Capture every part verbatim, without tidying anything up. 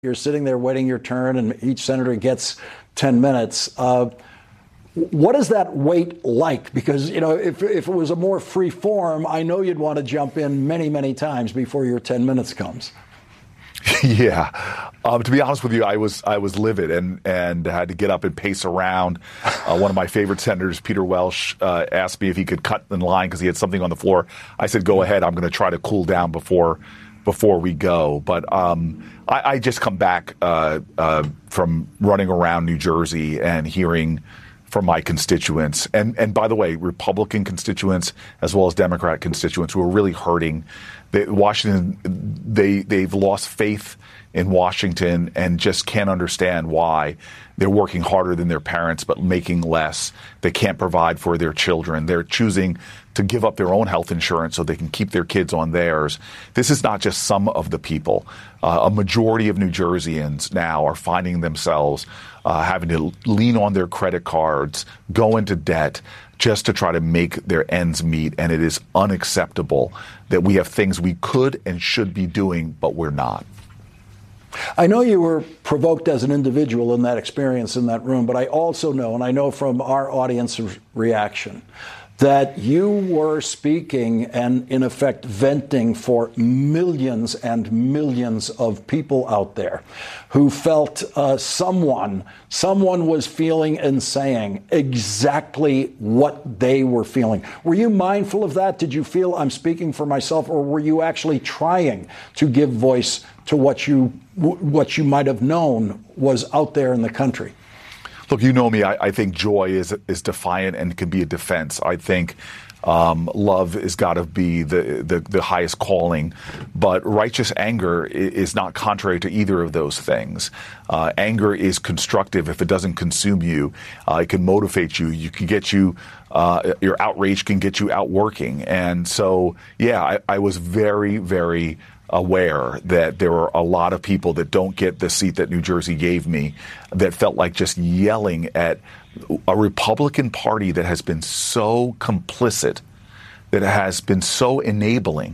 You're sitting there waiting your turn, and each senator gets ten minutes. Uh, what is that wait like? Because, you know, if, if it was a more free form, I know you'd want to jump in many, many times before your ten minutes comes. Yeah. Um, to be honest with you, I was I was livid and, and had to get up and pace around. Uh, one of my favorite senators, Peter Welch, uh, asked me if he could cut in line because he had something on the floor. I said, go ahead. I'm going to try to cool down before before we go. But um, I, I just come back uh, uh, from running around New Jersey and hearing from my constituents. And, and by the way, Republican constituents as well as Democrat constituents who are really hurting. They, Washington, they, they've lost faith in Washington and just can't understand why they're working harder than their parents but making less. They can't provide for their children. They're choosing to give up their own health insurance so they can keep their kids on theirs. This is not just some of the people. Uh, a majority of New Jerseyans now are finding themselves uh, having to lean on their credit cards, go into debt, just to try to make their ends meet. And it is unacceptable that we have things we could and should be doing, but we're not. I know you were provoked as an individual in that experience in that room, but I also know, and I know from our audience's reaction, that you were speaking and, in effect, venting for millions and millions of people out there who felt uh, someone, someone was feeling and saying exactly what they were feeling. Were you mindful of that? Did you feel I'm speaking for myself, or were you actually trying to give voice to what you what you might have known was out there in the country? Look, you know me. I, I think joy is is defiant and can be a defense. I think um, love has got to be the, the the highest calling, but righteous anger is not contrary to either of those things. Uh, anger is constructive if it doesn't consume you. Uh, it can motivate you. You can get you. Uh, your outrage can get you out working. And so, yeah, I, I was very, very aware that there were a lot of people that don't get the seat that New Jersey gave me that felt like just yelling at a Republican Party that has been so complicit, that has been so enabling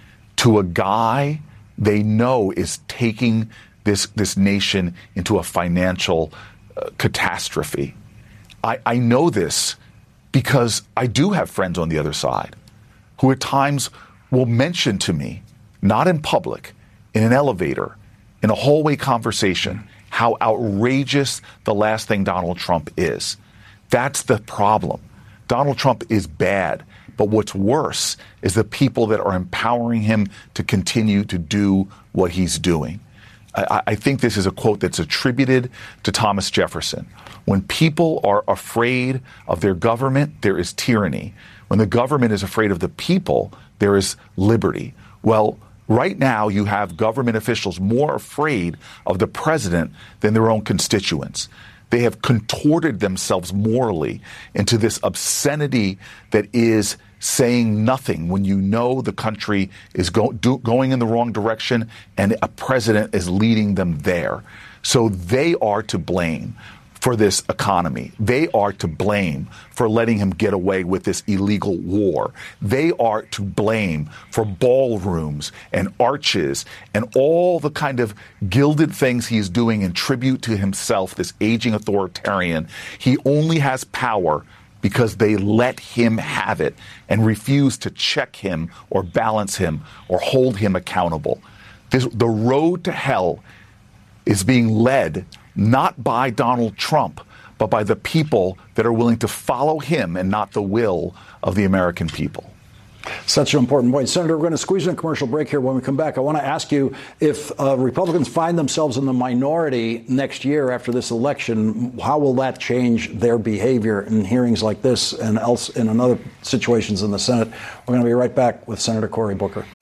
to a guy they know is taking this this nation into a financial uh, catastrophe. I, I know this because I do have friends on the other side who at times will mention to me, not in public, in an elevator, in a hallway conversation, how outrageous the last thing Donald Trump is. That's the problem. Donald Trump is bad, but what's worse is the people that are empowering him to continue to do what he's doing. I, I think this is a quote that's attributed to Thomas Jefferson. When people are afraid of their government, there is tyranny. When the government is afraid of the people, there is liberty. Well, right now, you have government officials more afraid of the president than their own constituents. They have contorted themselves morally into this obscenity that is saying nothing when you know the country is go, do, going in the wrong direction and a president is leading them there. So they are to blame for this economy. They are to blame for letting him get away with this illegal war. They are to blame for ballrooms and arches and all the kind of gilded things he is doing in tribute to himself, this aging authoritarian. He only has power because they let him have it and refuse to check him or balance him or hold him accountable. This, the road to hell is being led not by Donald Trump, but by the people that are willing to follow him and not the will of the American people. Such an important point. Senator, we're going to squeeze in a commercial break here. When we come back, I want to ask you if uh, Republicans find themselves in the minority next year after this election, how will that change their behavior in hearings like this and else in other situations in the Senate? We're going to be right back with Senator Cory Booker.